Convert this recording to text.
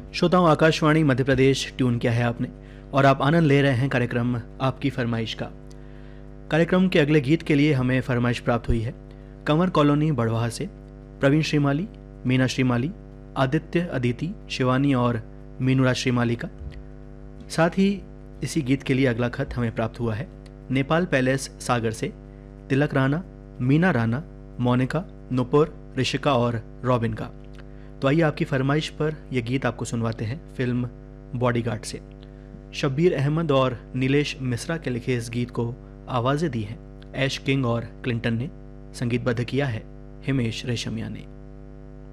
श्रोताओं, आकाशवाणी मध्य प्रदेश ट्यून किया है आपने और आप आनंद ले रहे हैं कार्यक्रम आपकी फरमाइश का। कार्यक्रम के अगले गीत के लिए हमें फरमाइश प्राप्त हुई है कंवर कॉलोनी बड़वाह से प्रवीण श्रीमाली, मीना श्रीमाली, आदित्य, अदिति, शिवानी और मीनूराज श्रीमाली का। साथ ही इसी गीत के लिए अगला खत हमें प्राप्त हुआ है नेपाल पैलेस सागर से तिलक राणा, मीना राणा, मोनिका, नुपुर, ऋषिका और रॉबिन का। तो आइए आपकी फरमाइश पर यह गीत आपको सुनवाते हैं फिल्म बॉडीगार्ड से। शब्बीर अहमद और नीलेश मिश्रा के लिखे इस गीत को आवाज़ें दी हैं ऐश किंग और क्लिंटन ने, संगीतबद्ध किया है हिमेश रेशमिया ने।